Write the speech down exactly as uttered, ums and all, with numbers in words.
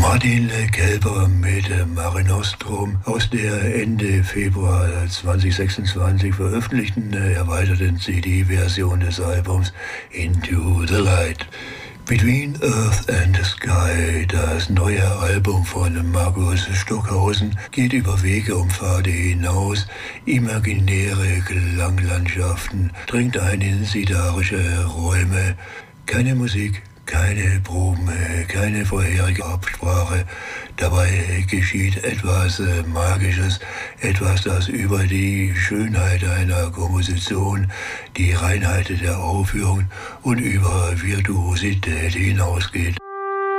Martin Kelber mit Mare Nostrum aus der Ende Februar zweitausendsechsundzwanzig veröffentlichten erweiterten C D-Version des Albums Into the Light. Between Earth and Sky, das neue Album von Markus Stockhausen, geht über Wege und Pfade hinaus, imaginäre Klanglandschaften, dringt ein in siderische Räume, keine Musik, keine Proben, keine vorherige Absprache. Dabei geschieht etwas Magisches, etwas, das über die Schönheit einer Komposition, die Reinheit der Aufführung und über Virtuosität hinausgeht.